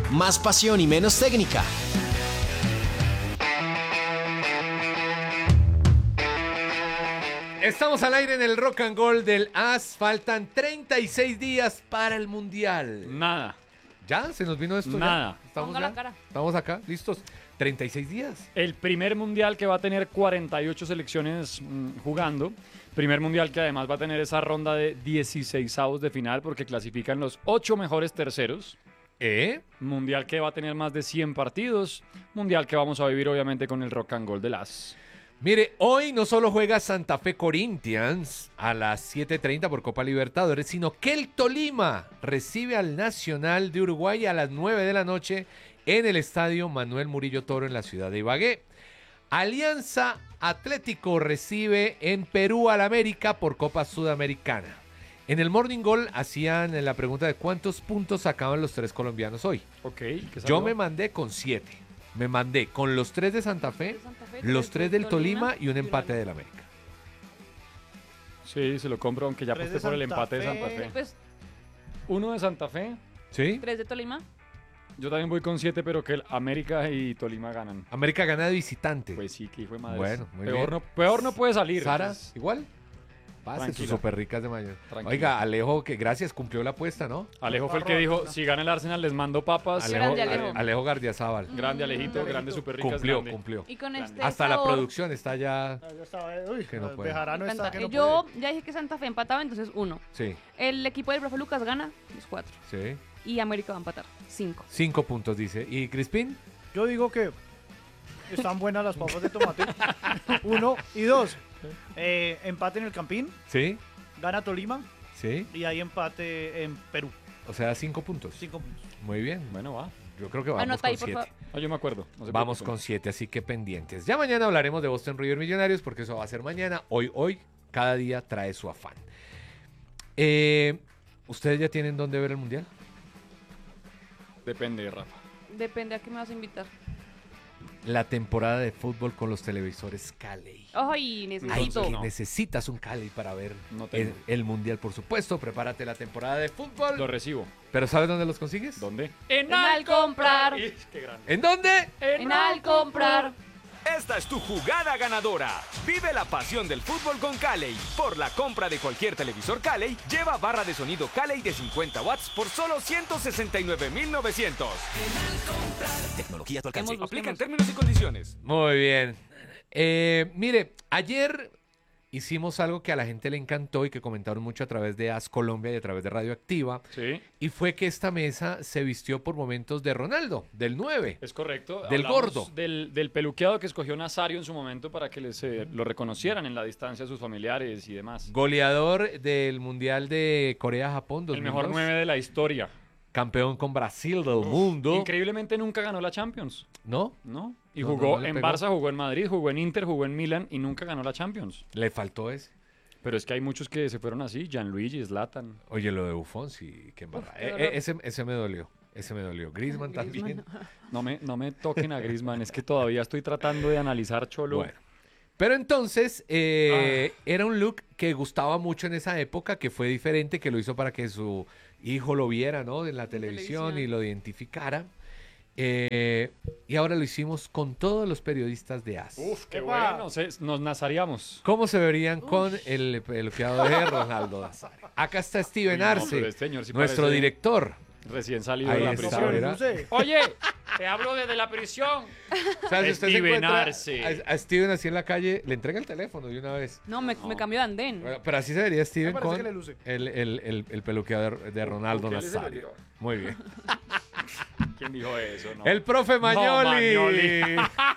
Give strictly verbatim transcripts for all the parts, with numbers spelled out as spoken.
más pasión y menos técnica. Estamos al aire en el Rock and Roll del A S. Faltan treinta y seis días para el Mundial. Nada. ¿Ya? ¿Se nos vino esto? Nada. ¿Ya? ¿Estamos Ponga ya? la cara. ¿Estamos acá? ¿Listos? treinta y seis días. El primer mundial que va a tener cuarenta y ocho selecciones mmm, jugando. Primer mundial que además va a tener esa ronda de dieciseisavos de final porque clasifican los ocho mejores terceros. ¿Eh? Mundial que va a tener más de cien partidos. Mundial que vamos a vivir obviamente con el Rock and Roll del A S. Mire, hoy no solo juega Santa Fe Corinthians a las siete treinta por Copa Libertadores, sino que el Tolima recibe al Nacional de Uruguay a las nueve de la noche en el estadio Manuel Murillo Toro en la ciudad de Ibagué. Alianza Atlético recibe en Perú al América por Copa Sudamericana. En el Morning Goal hacían la pregunta de cuántos puntos sacaban los tres colombianos hoy. Ok. ¿qué Yo salió? me mandé con siete. Me mandé con los tres de Santa Fe, De Santa Fe, los tres tres del del Tolima Tolima y un y empate una- del América. Sí, se lo compro, aunque ya Tres aposté de por el Santa empate de Santa Fe. Fe. Pues Uno de Santa Fe. ¿Sí? tres de Tolima. Yo también voy con siete, pero que el América y Tolima ganan. América gana de visitante. Pues sí, que hijo de madre. Bueno, muy peor bien. No, peor no puede salir. Sara, Pues, igual. Pase sus Tranquila. súper ricas de mañana. Tranquila. Oiga, Alejo, que gracias, cumplió la apuesta, ¿no? Alejo fue el que dijo, si gana el Arsenal les mando papas. Alejo, Grande Alejo. Ale- Alejo Gardiazabal. Grande Alejito, Mm. grande súper ricas. Cumplió, grande. cumplió. Y con este Hasta la sabor, producción está ya. Ah, ya estaba, eh, uy, Que no puede. Bejarano está Santa- que no yo puede. ya dije que Santa Fe empataba, entonces uno. Sí, El equipo del profe Lucas gana, los cuatro. sí. Y América va a empatar, cinco. Cinco puntos, dice. ¿Y Crispín? Yo digo que están buenas las papas de tomate. Uno y dos. Eh, empate en el Campín, Sí, gana Tolima sí. y hay empate en Perú. O sea, cinco puntos. Cinco puntos. Muy bien. Bueno, va. Yo creo que vamos Anota con ahí, por siete. favor. Ah, yo me acuerdo. no se Vamos preocupen. con siete, así que pendientes. Ya mañana hablaremos de Boston River Millonarios porque eso va a ser mañana. Hoy, hoy, cada día trae su afán. Eh, ¿Ustedes ya tienen dónde ver el Mundial? Depende, Rafa. Depende a qué me vas a invitar. La temporada de fútbol con los televisores Cali. Ay, necesito. Entonces, no. Necesitas un Cali para ver No el, tengo. el Mundial, por supuesto. Prepárate la temporada de fútbol. Lo recibo. ¿Pero sabes dónde los consigues? ¿Dónde? En Alcomprar. Ish, qué grande. ¿En dónde? En Alcomprar. Esta es tu jugada ganadora. Vive la pasión del fútbol con Cali. Por la compra de cualquier televisor Cali, lleva barra de sonido Cali de cincuenta watts por solo ciento sesenta y nueve mil novecientos. Tecnología a tu alcance. Busquemos, Aplica en busquemos. términos y condiciones. Muy bien. Eh, mire, ayer hicimos algo que a la gente le encantó y que comentaron mucho a través de As Colombia y a través de Radioactiva. Sí, Y fue que esta mesa se vistió por momentos de Ronaldo, del nueve. es correcto. Del Hablamos gordo. Del, del peluqueado que escogió Nazario en su momento para que les, eh, lo reconocieran en la distancia a sus familiares y demás. Goleador del Mundial de Corea-Japón dos El mil dos. mejor nueve de la historia. Campeón con Brasil del mundo. Increíblemente nunca ganó la Champions, ¿No? ¿no? Y No, jugó no, no le en pegó. Barça, jugó en Madrid, jugó en Inter, jugó en Milan y nunca ganó la Champions. Le faltó ese. Pero es que hay muchos que se fueron así, Gianluigi, Zlatan. Oye, lo de Buffon, sí, qué embarrada. qué Eh, dolor. eh, ese, ese me dolió. Ese me dolió. Griezmann también. No me, no me toquen a Griezmann, es que todavía estoy tratando de analizar Cholo. Bueno. Pero entonces eh, era un look que gustaba mucho en esa época, que fue diferente, que lo hizo para que su hijo lo viera, ¿no? En la televisión, televisión. y lo identificara. Eh, y ahora lo hicimos con todos los periodistas de A S. Uf, qué Epa. bueno, se- nos nazaríamos. ¿Cómo se verían con el peluqueado de Ronaldo Nazario? Acá está Steven Uy, no, Arce, pero este señor sí nuestro parece- director. Recién salido Ahí de la está, prisión. mira. Luce. Oye, te hablo desde la prisión. O sea, si usted se Steven encuentra Arce. a, a Steven así en la calle, le entrega el teléfono de una vez. No, me, me cambió de andén. Bueno, pero así se vería Steven Me parece con que le luce. el, el, el, el peluqueado de, de Ronaldo ¿Por qué le Nazario. salió? Muy bien. ¿Quién dijo eso? No. El profe Magnoli. Magnoli.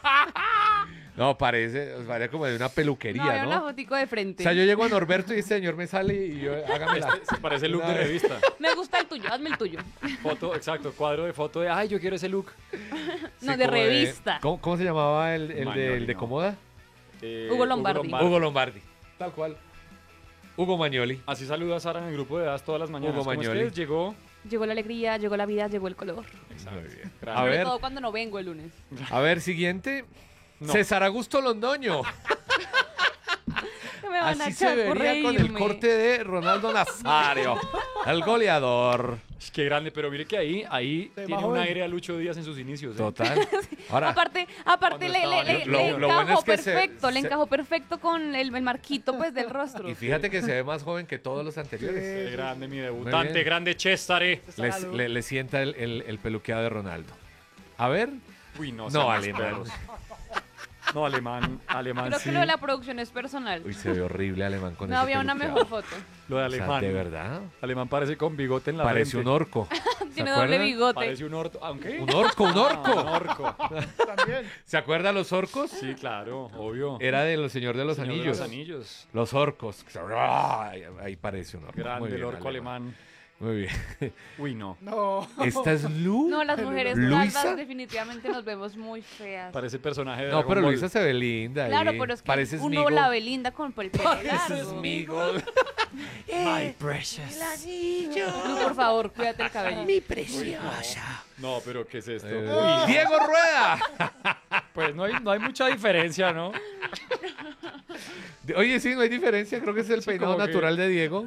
No, parece, parece como de una peluquería, No, había una ¿no? fotico de O frente. sea, yo llego a Norberto y este señor me sale y yo, hágamela. Este se parece look Una de vez. revista. Me gusta el tuyo, hazme el tuyo. Foto, exacto, cuadro de foto de, ay, yo quiero ese look. No, Sí, de como revista. ¿cómo, cómo se llamaba el, el, de, Magnoli, el de no. Comoda? Eh, Hugo Lombardi. Hugo Lombardi. Tal cual. Hugo Magnoli. Así saluda a Sara en el grupo de As todas las mañanas. Hugo ¿Cómo es Magnoli. que llegó? Llegó la alegría, llegó la vida, llegó el color. Muy bien. Grande. A Sobre ver, todo cuando no vengo el lunes. a ver, siguiente. No. César Augusto Londoño. Que me van a Así se echar por vería con el reírme. corte de Ronaldo Nazario, el goleador. Qué grande, pero mire que ahí, ahí Se tiene bajó un el- aire a Lucho Díaz en sus inicios. ¿eh? Total. Ahora, Aparte, aparte Cuando le, le, estaba le, niño. le Lo- lo encajó bueno es que se- perfecto, le se- encajó perfecto con el, el marquito pues del rostro. y fíjate que se ve más joven que todos los anteriores. Qué grande mi Muy debutante, bien. grande Cestare. Le, le- le sienta el, el- el peluqueado de Ronaldo. A ver. Uy, no, No, sean alemán. ásperos. No, alemán, alemán Creo sí. que lo de la producción es personal. Uy, se ve horrible alemán con No ese había una peluqueado. mejor foto. Lo de O sea, alemán. de verdad. Alemán parece con bigote en la Parece frente. un orco. ¿Se Tiene doble acuerdan? bigote. Parece un orto. ¿Aunque? Un orco, un Un orco. orco. También. ¿Se acuerdan los orcos? Sí, claro, obvio. Era de los Señor de los Señor de Anillos. Los anillos. Los orcos. Ay, ahí parece un orco. Muy Grande el bien, orco alemán. Muy bien. Uy, no. No. ¿Esta es Lu? No, las mujeres ¿Luisa? calvas definitivamente nos vemos muy feas. Parece personaje de No, Dragon pero Ball. Luisa se ve linda. Claro, ahí. pero es que Parece uno Sméagol. la ve linda con el pelo Parece largo. Sméagol. My precious. Lu, por favor, cuídate el cabello. No, pero ¿qué es esto? Eh, Uy, Diego Rueda. pues no hay, no hay mucha diferencia, ¿no? Oye, sí, no hay diferencia. Creo que es el Sí, peinado como que- natural de Diego.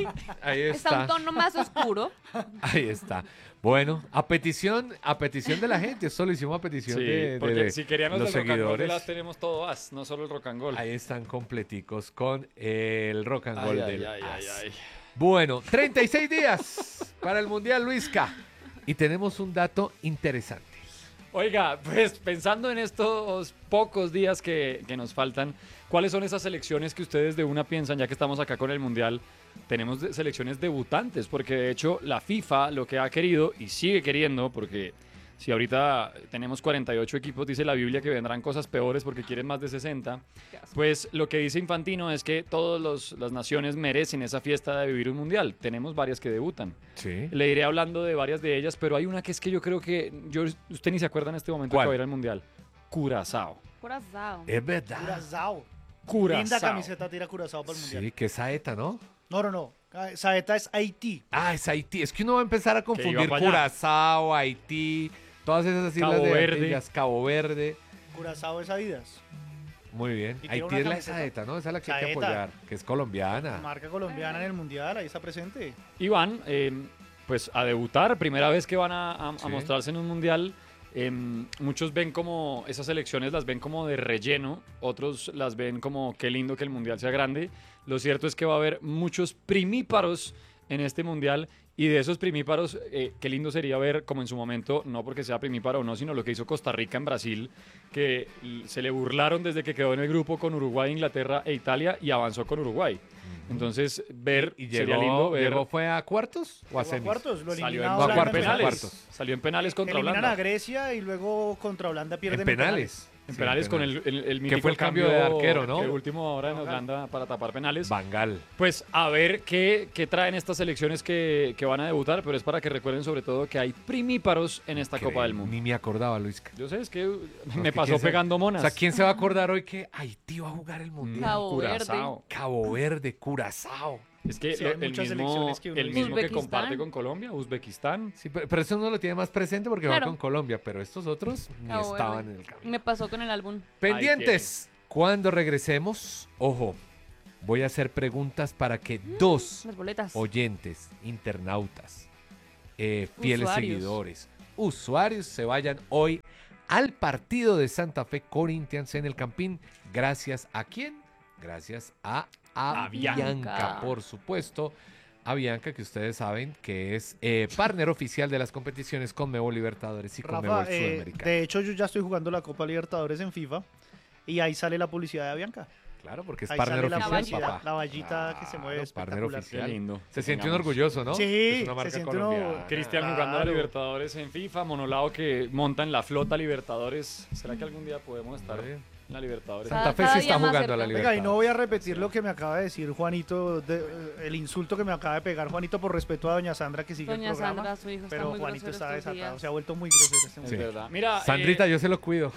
Ahí Está está. un tono más oscuro. Ahí está. Bueno, a petición, a petición de la gente. Esto lo hicimos a petición Sí, de, de- porque de si queríamos los el rock and roll de seguidores. las tenemos todo as, no solo el rock and roll. Ahí están completicos con el rock and roll Ay, del ay, ay, As. ay, ay. Bueno, treinta y seis días para el Mundial, Luisca. Y tenemos un dato interesante. Oiga, pues pensando en estos pocos días que, que nos faltan, ¿cuáles son esas selecciones que ustedes de una piensan, ya que estamos acá con el Mundial? Tenemos de- selecciones debutantes, porque de hecho la FIFA lo que ha querido y sigue queriendo, porque si ahorita tenemos cuarenta y ocho equipos, dice la Biblia que vendrán cosas peores porque quieren más de sesenta, pues lo que dice Infantino es que todas las naciones merecen esa fiesta de vivir un Mundial. Tenemos varias que debutan. Sí. Le iré hablando de varias de ellas, pero hay una que es que yo creo que yo, usted ni se acuerda en este momento ¿Cuál? que va a ir al Mundial. Curazao. Corazao. Es verdad. Curazao. Curazao. Linda camiseta tira Curazao para el mundial. Sí, que saeta, ¿no? No, no, no. Ah, Saeta es Haití. Ah, es Haití. Es que uno va a empezar a confundir para allá. Curazao, Haití, todas esas islas Cabo de Verde. Antillas, Cabo Verde. Curazao es Adidas. Muy bien. Y tiene Haití una es la camiseta. saeta, ¿no? Esa es la que hay que Saeta. apoyar, que es colombiana. Marca colombiana en el mundial, ahí está presente. Y van, eh, pues, a debutar. Primera vez que van a, a- a Sí. mostrarse en un Mundial. Eh, muchos ven como, esas elecciones las ven como de relleno. Otros las ven como qué lindo que el Mundial sea grande. Lo cierto es que va a haber muchos primíparos en este Mundial. Y de esos primíparos, eh, qué lindo sería ver, como en su momento, no porque sea primíparo o no, sino lo que hizo Costa Rica en Brasil, que l- se le burlaron desde que quedó en el grupo con Uruguay, Inglaterra e Italia y avanzó con Uruguay. Entonces, ver, ¿Y sería llegó, lindo ver. llegó fue a cuartos o a Llegó a semis? cuartos, lo Salió en, eliminaron a salió en cuartos, a penales. cuartos. Salió en penales contra Eliminan Holanda. a Grecia y luego contra Holanda pierden En penales. En Sí, penales en con penales. el, el, el Que mítico fue el cambio de arquero, ¿no? Que último ahora en Holanda para tapar penales. Bangal. Pues a ver qué, qué traen estas selecciones que, que van a debutar, pero es para que recuerden sobre todo que hay primíparos en esta Copa del Mundo. Ni me acordaba, Luis. Yo sé, es que No, me es que pasó quién se- pegando O monas. sea, ¿quién se va a acordar hoy que Haití va a jugar el Mundial? Cabo Verde. Curazao. Cabo Verde, Curazao. Es que Sí, lo- hay el muchas mismo, selecciones que uno el dice. mismo que Uzbekistán. comparte con Colombia, Uzbekistán. Sí, pero, pero eso uno lo tiene más presente porque va Claro. con Colombia, pero estos otros ni Cabo estaban Verde. en el camino. Me pasó con el álbum. Pendientes. Cuando regresemos, ojo, voy a hacer preguntas para que dos Las boletas. oyentes, internautas, eh, fieles Usuarios. seguidores, usuarios se vayan hoy al partido de Santa Fe Corinthians en el Campín. Gracias a quién? Gracias a Avianca, Avianca. por supuesto. Avianca, que ustedes saben que es eh, partner oficial de las competiciones Conmebol Libertadores y Conmebol Rafa, eh, Sudamericana. de hecho yo ya estoy jugando la Copa Libertadores en FIFA y ahí sale la publicidad de Avianca. Claro, porque es Ahí partner sale la oficial, vallita, papá. la vallita que se mueve Claro, partner espectacular. oficial. Qué lindo. Se siente Tengamos. uno orgulloso, ¿no? Sí, Es una se marca siente uno- colombiana. Cristian Claro. jugando a la Libertadores en FIFA, Monolao que monta en la flota Libertadores. ¿Será que algún día podemos estar en la Libertadores? Cada- Santa Fe cada sí día está más jugando a la cerca. Libertadores. Venga, y no voy a repetir lo que me acaba de decir Juanito, de- eh, el insulto que me acaba de pegar Juanito por respeto a doña Sandra que sigue Doña el programa. Sandra, su hijo está pero muy Juanito grosero está estos desatado, días. se ha vuelto muy grosero este Es Sí. momento. verdad. Mira, Sandrita, eh, yo se lo cuido.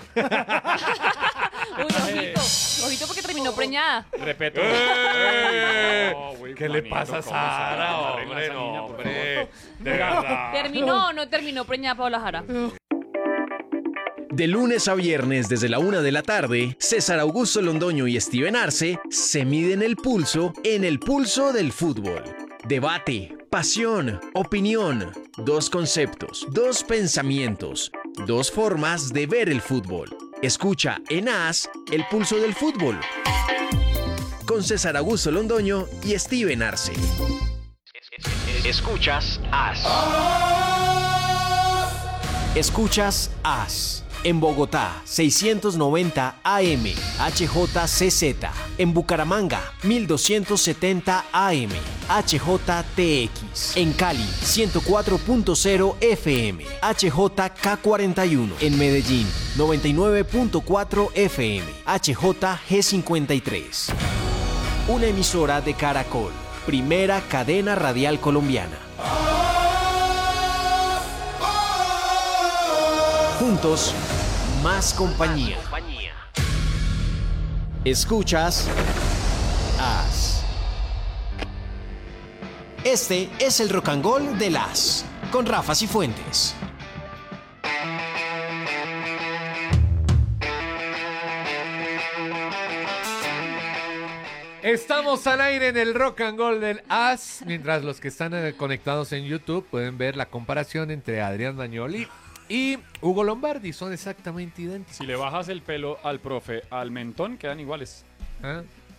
Uy, ojito. Ojito porque terminó preñada. Repeto. ¡Eh! No, güey, ¿Qué le Juanito, pasa a ¿cómo se va a Sara, arreglar hombre? esa No, niña, por hombre. favor? De verdad. ¿Terminó o no terminó preñada Paola Jara? De lunes a viernes desde la una de la tarde, César Augusto Londoño y Steven Arce se miden el pulso en el pulso del fútbol. Debate, pasión, opinión, dos conceptos, dos pensamientos, dos formas de ver el fútbol. Escucha en AS el pulso del fútbol. Con César Augusto Londoño y Steven Arce. Escuchas AS. Escuchas AS. En Bogotá, seiscientos noventa A M, H J C Z. En Bucaramanga, mil doscientos setenta A M, H J T X. En Cali, ciento cuatro punto cero F M, H J K cuarenta y uno. En Medellín, noventa y nueve punto cuatro F M, H J G cincuenta y tres. Una emisora de Caracol, primera cadena radial colombiana. Juntos, más compañía. Escuchas AS. Este es el Rock and Roll de las con Rafa Cifuentes. Estamos al aire en el Rock and Roll del AS, mientras los que están eh, conectados en YouTube pueden ver la comparación entre Adrián Magnoli y Hugo Lombardi. Son exactamente idénticos. Si le bajas el pelo al profe, al mentón, quedan iguales. ¿Eh?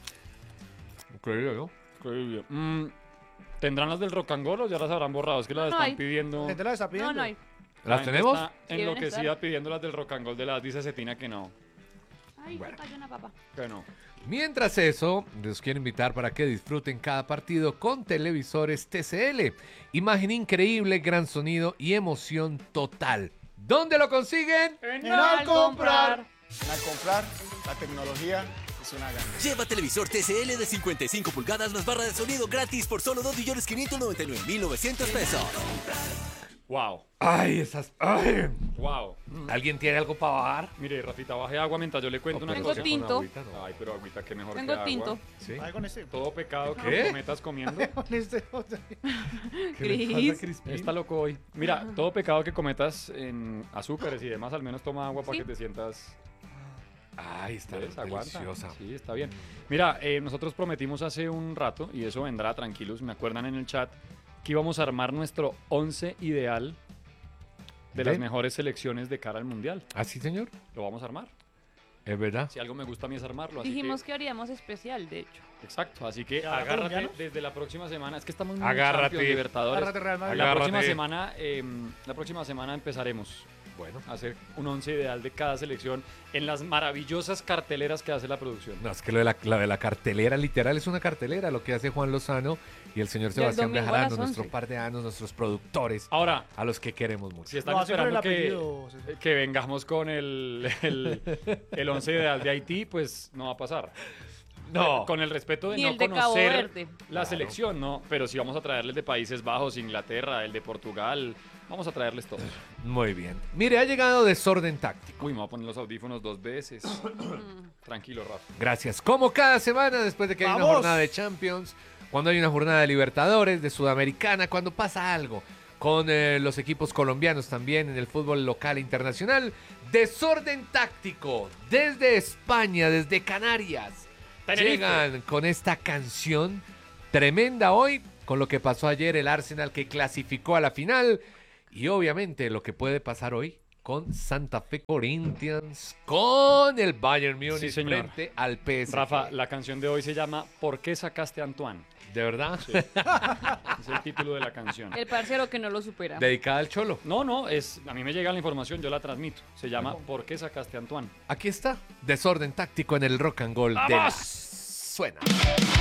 Increíble, ¿no? Increíble. Mm, ¿Tendrán las del rock and roll o ya las habrán borrado? Es que las No, no están hay. pidiendo. ¿La gente la está No, pidiendo? no hay. La ¿Las gente tenemos? Está Deben enloquecida estar. pidiendo las del rock and roll de las, dice Cetina que no. Ay, Bueno. se cayó una papa. Que no. Mientras eso, les quiero invitar para que disfruten cada partido con televisores T C L. Imagen increíble, gran sonido y emoción total. ¿Dónde lo consiguen? En Al comprar. Al comprar, la tecnología es una gana. Lleva televisor T C L de cincuenta y cinco pulgadas más barra de sonido gratis por solo dos millones quinientos noventa y nueve mil novecientos pesos. Wow. Ay, esas... Ay. Wow. ¿Alguien tiene algo para bajar? Mire, Rafita, baje agua mientras yo le cuento una Tengo cosa. tinto. Ay, pero agüita, qué mejor Tengo que agua. tinto. ¿Sí? Ay, con este. Todo pecado que ¿Qué? cometas comiendo. Con este. ¿Qué le pasa, Cris. Crispín? Está loco hoy. Mira, todo pecado que cometas en azúcares y demás, al menos toma agua para Sí. que te sientas. Ay, está ¿Ves? Aguanta. deliciosa. Sí, está bien. Mira, eh, nosotros prometimos hace un rato, y eso vendrá, tranquilos, me acuerdan en el chat, que íbamos a armar nuestro once ideal de ¿De? las mejores selecciones de cara al Mundial. ¿Ah, sí, señor? Lo vamos a armar. ¿Es verdad? Si algo me gusta a mí es armarlo. Así Dijimos que, que haríamos especial, de hecho. exacto, así que ¿Ya agárrate colombiano? desde la próxima semana. Es que estamos muy Agárrate. Champions, Libertadores. Agárrate, Real Madrid. La Agárrate. próxima semana, eh, la próxima semana empezaremos Bueno. a hacer un once ideal de cada selección en las maravillosas carteleras que hace la producción. No, es que lo de la, la de la cartelera literal es una cartelera, lo que hace Juan Lozano y el señor Del Sebastián domingo a Bejarano, las nuestro once. par de años, nuestros productores, Ahora, a los que queremos mucho. si están No, siempre esperando el que, apellido, César. que vengamos con el, el, el once ideal de Haití, pues no va a pasar. No. Con el respeto de Ni no el de Cabo conocer Verde. la Claro. selección, ¿no? Pero si vamos a traerles de Países Bajos, Inglaterra, el de Portugal, vamos a traerles todos. Muy bien. Mire, ha llegado Desorden Táctico. Uy, me voy a poner los audífonos dos veces. Tranquilo, Rafa. Gracias. Como cada semana, después de que hay una ¡Vamos! jornada de Champions, cuando hay una jornada de Libertadores, de Sudamericana, cuando pasa algo con eh, los equipos colombianos también en el fútbol local e internacional, Desorden Táctico desde España, desde Canarias. Tenerife. Llegan con esta canción tremenda hoy, con lo que pasó ayer el Arsenal que clasificó a la final y obviamente lo que puede pasar hoy con Santa Fe Corinthians, con el Bayern Múnich Sí, señor. frente al P S G. Rafa, la canción de hoy se llama ¿Por qué sacaste a Antoine? ¿De verdad? Es el título de la canción. El parcero que no lo supera. Dedicada al Cholo. No, no, es, a mí me llega la información, yo la transmito. Se llama ¿Por qué sacaste a Antoine? Aquí está, Desorden Táctico en el Rock and Roll de ¡Vamos! la... Suena.